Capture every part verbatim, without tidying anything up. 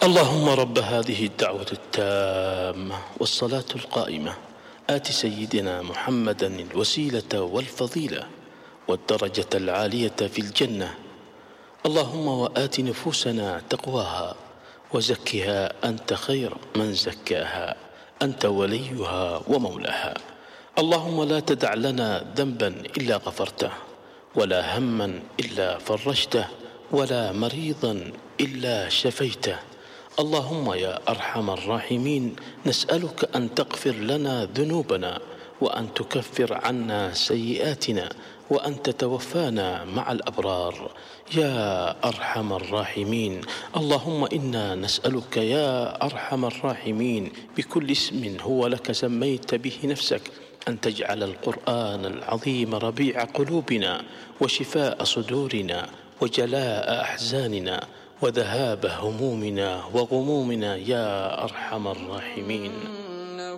اللهم رب هذه الدعوة التامة والصلاة القائمة آت سيدنا محمدا الوسيلة والفضيلة والدرجة العالية في الجنة. اللهم وآت نفوسنا تقواها وزكها أنت خير من زكاها، أنت وليها ومولاها. اللهم لا تدع لنا ذنبا إلا غفرته، ولا هما إلا فرجته، ولا مريضا إلا شفيته. اللهم يا أرحم الراحمين، نسألك أن تغفر لنا ذنوبنا، وأن تكفر عنا سيئاتنا، وأن تتوفانا مع الأبرار يا أرحم الراحمين. اللهم إنا نسألك يا أرحم الراحمين بكل اسم هو لك سميت به نفسك أن تجعل القرآن العظيم ربيع قلوبنا وشفاء صدورنا وجلاء أحزاننا وذهاب همومنا وغمومنا يا أرحم الراحمين. إنه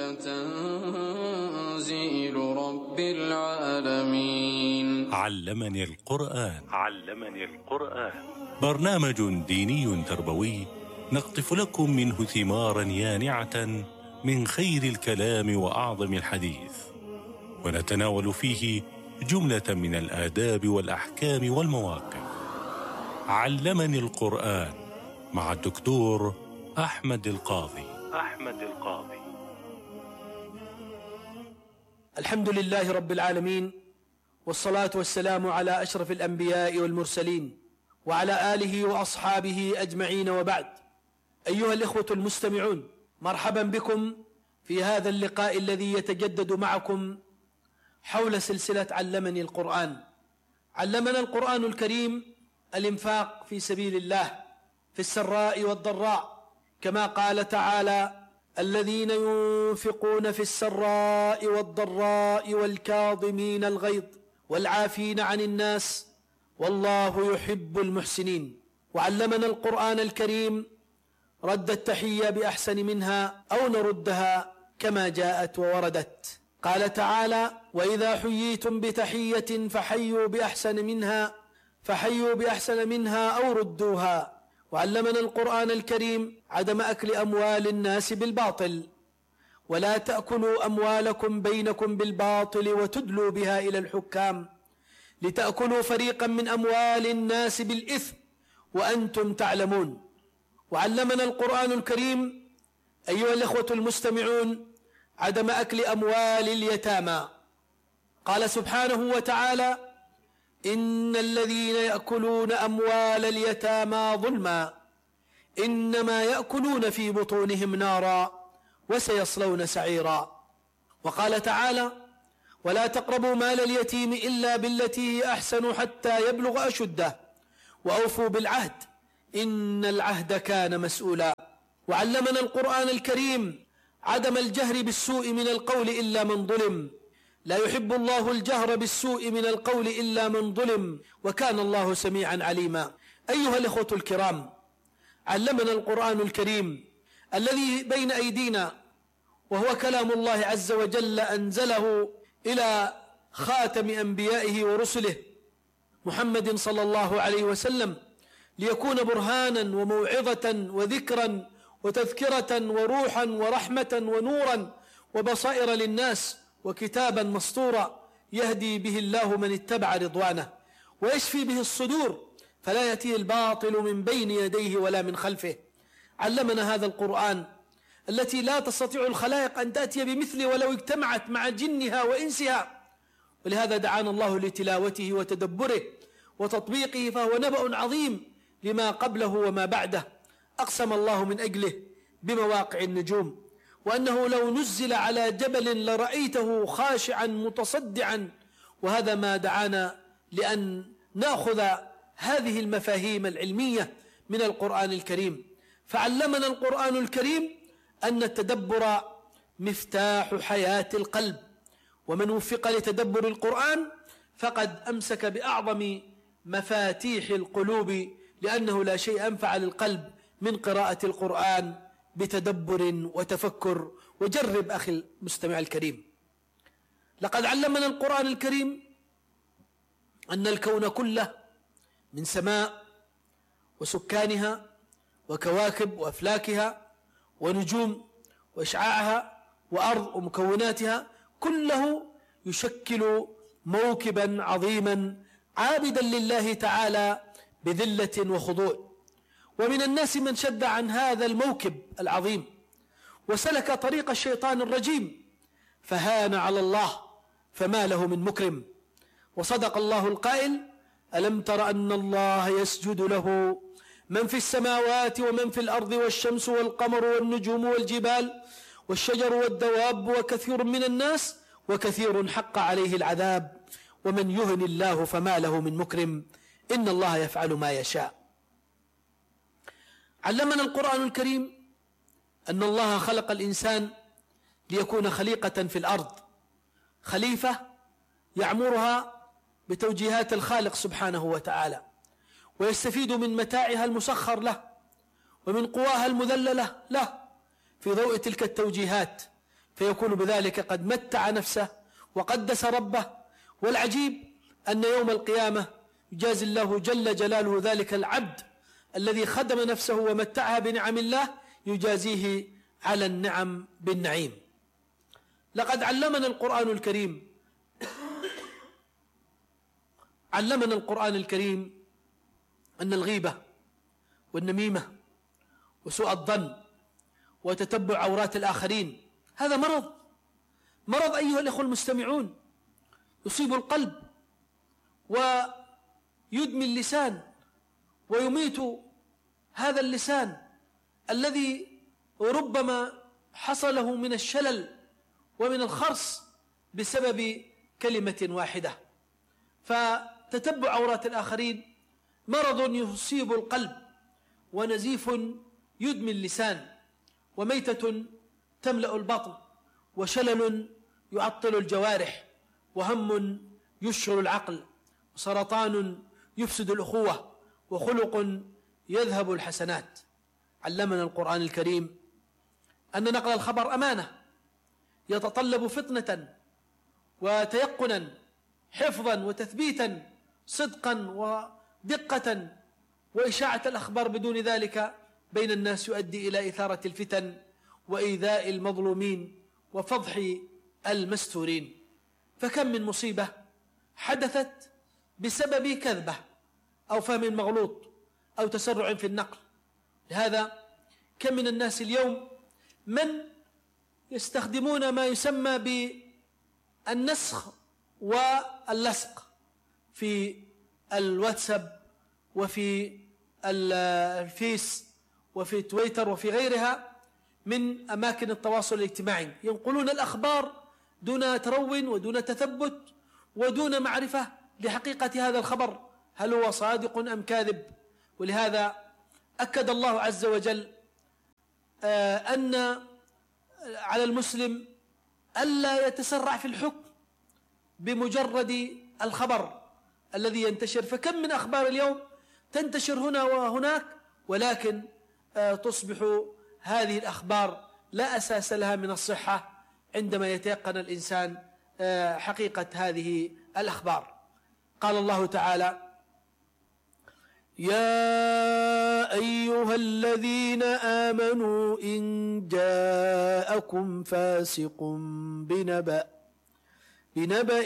لتنزيل رب العالمين. علمني القرآن. علمني القرآن برنامج ديني تربوي نقطف لكم منه ثمارا يانعة من خير الكلام وأعظم الحديث، ونتناول فيه جملة من الآداب والأحكام والمواقف. علمني القرآن مع الدكتور أحمد القاضي. أحمد القاضي. الحمد لله رب العالمين، والصلاة والسلام على أشرف الأنبياء والمرسلين وعلى آله وأصحابه أجمعين، وبعد. أيها الإخوة المستمعون، مرحبا بكم في هذا اللقاء الذي يتجدد معكم حول سلسلة علمني القرآن. علمنا القرآن الكريم الإنفاق في سبيل الله في السراء والضراء، كما قال تعالى: الذين ينفقون في السراء والضراء والكاظمين الغيظ والعافين عن الناس والله يحب المحسنين. وعلمنا القرآن الكريم رد التحية بأحسن منها أو نردها كما جاءت ووردت. قال تعالى: وإذا حييتم بتحية فحيوا بأحسن منها فحيوا بأحسن منها أو ردوها. وعلمنا القرآن الكريم عدم أكل أموال الناس بالباطل، ولا تأكلوا أموالكم بينكم بالباطل وتدلوا بها إلى الحكام لتأكلوا فريقا من أموال الناس بالإثم وأنتم تعلمون. وعلمنا القرآن الكريم أيها الإخوة المستمعون عدم أكل أموال اليتامى. قال سبحانه وتعالى: إن الذين يأكلون أموال اليتامى ظلما إنما يأكلون في بطونهم نارا وسيصلون سعيرا. وقال تعالى: ولا تقربوا مال اليتيم إلا بالتي هي أحسن حتى يبلغ أشده وأوفوا بالعهد إن العهد كان مسؤولا. وعلمنا القرآن الكريم عدم الجهر بالسوء من القول إلا من ظلم، لا يحب الله الجهر بالسوء من القول إلا من ظلم وكان الله سميعا عليما. أيها الإخوة الكرام، علمنا القرآن الكريم الذي بين أيدينا وهو كلام الله عز وجل أنزله إلى خاتم أنبيائه ورسله محمد صلى الله عليه وسلم ليكون برهانا وموعظة وذكرا وتذكرة وروحا ورحمة ونورا وبصائر للناس، وكتابا مسطورا يهدي به الله من اتبع رضوانه ويشفي به الصدور فلا يأتيه الباطل من بين يديه ولا من خلفه. علمنا هذا القرآن التي لا تستطيع الخلائق أن تأتي بمثله ولو اجتمعت مع جنها وإنسها، ولهذا دعانا الله لتلاوته وتدبره وتطبيقه، فهو نبأ عظيم لما قبله وما بعده. أقسم الله من أجله بمواقع النجوم، وأنه لو نزل على جبل لرأيته خاشعا متصدعا. وهذا ما دعانا لأن نأخذ هذه المفاهيم العلمية من القرآن الكريم. فعلمنا القرآن الكريم أن التدبر مفتاح حياة القلب، ومن وفق لتدبر القرآن فقد أمسك بأعظم مفاتيح القلوب، لأنه لا شيء أنفع للقلب من قراءة القرآن بتدبر وتفكر. وجرب أخي المستمع الكريم، لقد علمنا القرآن الكريم أن الكون كله من سماء وسكانها وكواكب وأفلاكها ونجوم وإشعاعها وأرض ومكوناتها، كله يشكل موكبا عظيما عابدا لله تعالى بذلة وخضوع. ومن الناس من شد عن هذا الموكب العظيم وسلك طريق الشيطان الرجيم فهان على الله فما له من مكرم. وصدق الله القائل: ألم تر أن الله يسجد له من في السماوات ومن في الأرض والشمس والقمر والنجوم والجبال والشجر والدواب وكثير من الناس وكثير حق عليه العذاب ومن يهن الله فما له من مكرم إن الله يفعل ما يشاء. علمنا القرآن الكريم أن الله خلق الإنسان ليكون خليقة في الأرض، خليفة يعمرها بتوجيهات الخالق سبحانه وتعالى، ويستفيد من متاعها المسخر له ومن قواها المذللة له في ضوء تلك التوجيهات، فيكون بذلك قد متع نفسه وقدس ربه. والعجيب أن يوم القيامة يجازي الله جل جلاله ذلك العبد الذي خدم نفسه ومتعها بنعم الله، يجازيه على النعم بالنعيم. لقد علمنا القرآن الكريم علمنا القرآن الكريم أن الغيبة والنميمة وسوء الظن وتتبع عورات الآخرين هذا مرض مرض أيها الأخوة المستمعون، يصيب القلب ويدمي اللسان ويميت هذا اللسان الذي ربما حصله من الشلل ومن الخرس بسبب كلمة واحدة. فتتبع عورات الآخرين مرض يصيب القلب ونزيف يدمي اللسان وميتة تملأ البطن وشلل يعطل الجوارح وهم يشغل العقل وسرطان يفسد الأخوة وخلق يذهب الحسنات. علمنا القرآن الكريم أن نقل الخبر أمانة يتطلب فطنة وتيقنا، حفظا وتثبيتا، صدقا ودقة، وإشاعة الأخبار بدون ذلك بين الناس يؤدي إلى إثارة الفتن وإيذاء المظلومين وفضح المستورين. فكم من مصيبة حدثت بسبب كذبة أو فهم مغلوط أو تسرع في النقل. لهذا كم من الناس اليوم من يستخدمون ما يسمى بالنسخ واللصق في الواتساب وفي الفيس وفي تويتر وفي غيرها من أماكن التواصل الاجتماعي، ينقلون الأخبار دون ترو ودون تثبت ودون معرفة لحقيقة هذا الخبر هل هو صادق أم كاذب. ولهذا أكد الله عز وجل أن على المسلم ألا يتسرع في الحكم بمجرد الخبر الذي ينتشر. فكم من أخبار اليوم تنتشر هنا وهناك ولكن تصبح هذه الأخبار لا أساس لها من الصحة عندما يتيقن الإنسان حقيقة هذه الأخبار. قال الله تعالى: يا أيها الذين آمنوا إن جاءكم فاسق بنبأ بنبأ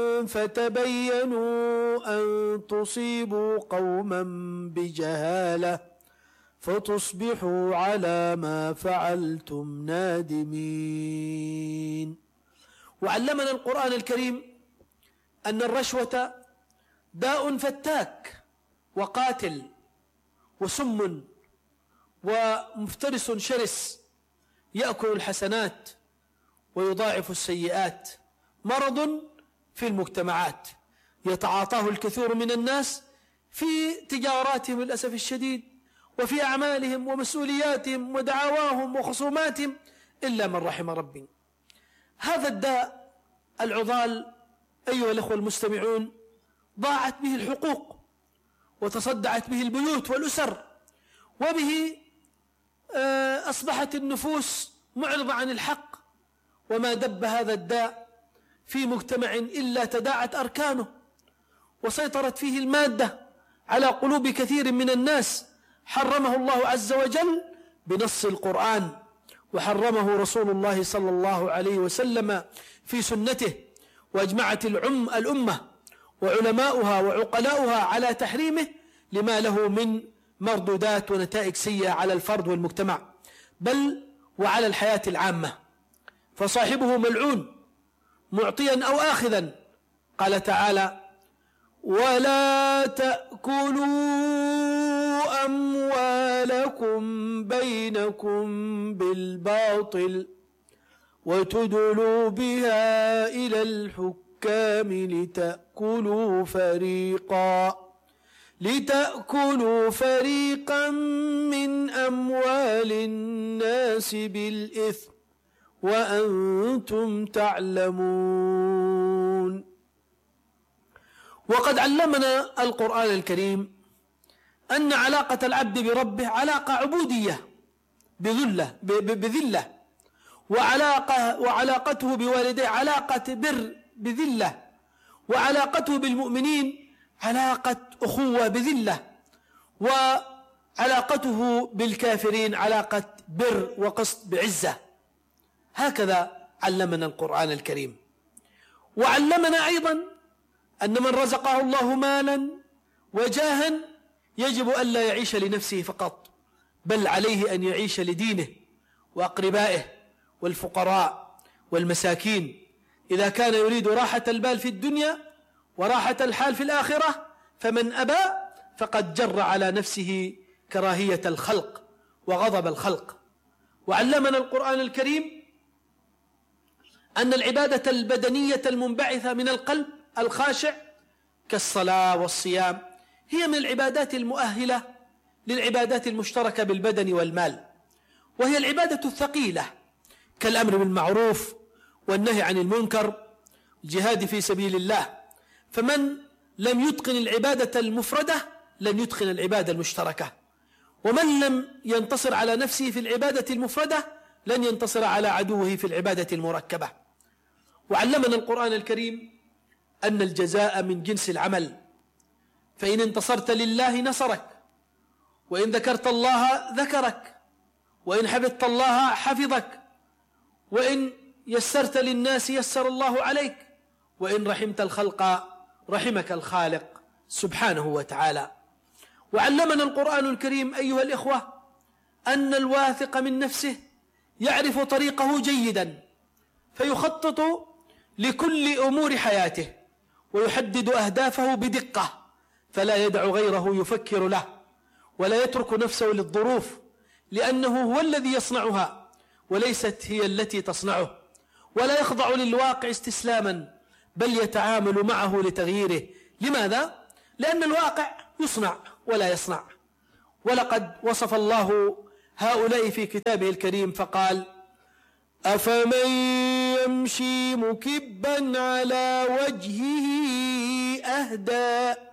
فتبينوا أن تصيبوا قوما بجهالة فتصبحوا على ما فعلتم نادمين. وعلمنا القرآن الكريم أن الرشوة داء فتاك وقاتل وسم ومفترس شرس يأكل الحسنات ويضاعف السيئات، مرض في المجتمعات يتعاطاه الكثير من الناس في تجاراتهم للأسف الشديد وفي أعمالهم ومسؤولياتهم ودعواهم وخصوماتهم إلا من رحم ربي. هذا الداء العضال أيها الأخوة المستمعون ضاعت به الحقوق وتصدعت به البيوت والأسر، وبه أصبحت النفوس معرضة عن الحق. وما دب هذا الداء في مجتمع إلا تداعت أركانه وسيطرت فيه المادة على قلوب كثير من الناس حرمه الله عز وجل بنص القرآن، وحرمه رسول الله صلى الله عليه وسلم في سنته، وأجمعت العم الأمة وعلماؤها وعقلاؤها على تحريمه لما له من مردودات ونتائج سيئة على الفرد والمجتمع، بل وعلى الحياة العامة، فصاحبه ملعون معطيا أو آخذا. قال تعالى: ولا تأكلوا أموالكم بينكم بالباطل وتدلوا بها إلى الحكام لتأكلوا فريقا لتأكلوا فريقا من أموال الناس بالإثم وأنتم تعلمون. وقد علمنا القرآن الكريم أن علاقة العبد بربه علاقة عبودية بذلة بذلة وعلاقة وعلاقته بوالديه علاقة بر بذلة، وعلاقته بالمؤمنين علاقة أخوة بذلة، وعلاقته بالكافرين علاقة بر وقسط بعزة. هكذا علمنا القرآن الكريم. وعلمنا أيضا أن من رزقه الله مالا وجاها يجب ألا يعيش لنفسه فقط، بل عليه أن يعيش لدينه وأقربائه والفقراء والمساكين. إذا كان يريد راحة البال في الدنيا وراحة الحال في الآخرة، فمن أبى فقد جر على نفسه كراهية الخلق وغضب الخلق. وعلمنا القرآن الكريم أن العبادة البدنية المنبعثة من القلب الخاشع كالصلاة والصيام هي من العبادات المؤهلة للعبادات المشتركة بالبدن والمال، وهي العبادة الثقيلة كالأمر بالمعروف والنهي عن المنكر، الجهاد في سبيل الله. فمن لم يتقن العبادة المفردة لن يتقن العبادة المشتركة، ومن لم ينتصر على نفسه في العبادة المفردة لن ينتصر على عدوه في العبادة المركبة. وعلمنا القرآن الكريم أن الجزاء من جنس العمل، فإن انتصرت لله نصرك، وإن ذكرت الله ذكرك، وإن حفظت الله حفظك، وإن يسرت للناس يسر الله عليك، وإن رحمت الخلق رحمك الخالق سبحانه وتعالى. وعلمنا القرآن الكريم أيها الإخوة أن الواثق من نفسه يعرف طريقه جيدا، فيخطط لكل أمور حياته ويحدد أهدافه بدقة، فلا يدع غيره يفكر له، ولا يترك نفسه للظروف، لأنه هو الذي يصنعها وليست هي التي تصنعه، ولا يخضع للواقع استسلاما، بل يتعامل معه لتغييره. لماذا؟ لأن الواقع يصنع ولا يصنع. ولقد وصف الله هؤلاء في كتابه الكريم فقال: أفمن يمشي مكبا على وجهه أهدى